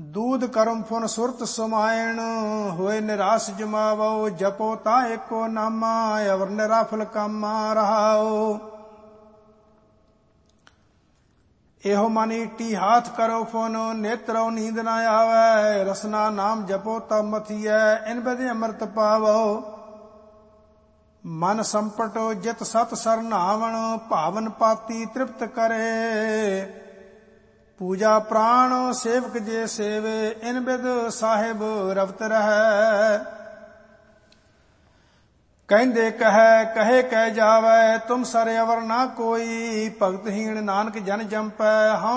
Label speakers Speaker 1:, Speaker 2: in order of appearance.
Speaker 1: दूध करम फुन सुरत समायण होए निराश जमावो जपो ता एको नामा अवर निराफल कामा रहाओ। एहो मन ईटी हाथ करो फुन नेत्रो नींद न आवे रसना नाम जपो तब मथियै इन बदे अमृत पावो। मन संपट जित सत सरनावण भावन पाती तृप्त करे पूजा प्राण सेवक जे सेवे इन बिद साहिब रवत रहै। कहंदे कहे कहे कह जावै तुम सर अवर ना कोई भगतहीन नानक जन जंपै हाँ